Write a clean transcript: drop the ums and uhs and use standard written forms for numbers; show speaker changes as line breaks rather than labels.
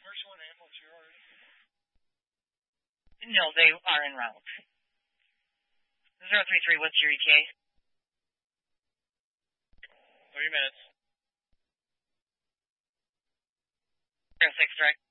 commercial and ambulance here already?
No, they are en route. 033, what's your ETA?
30 minutes.
06, direct.